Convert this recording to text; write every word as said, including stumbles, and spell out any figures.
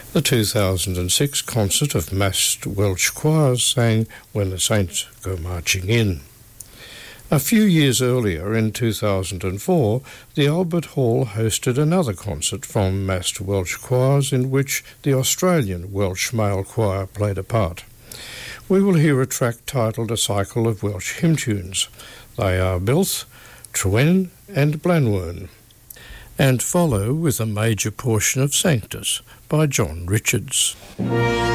The two thousand six concert of massed Welsh choirs sang When the Saints Go Marching In. A few years earlier, in two thousand four, the Albert Hall hosted another concert from massed Welsh choirs in which the Australian Welsh Male Choir played a part. We will hear a track titled A Cycle of Welsh Hymn Tunes. They are Bilth, Trewin and Blanwern, and follow with a major portion of Sanctus by John Richards.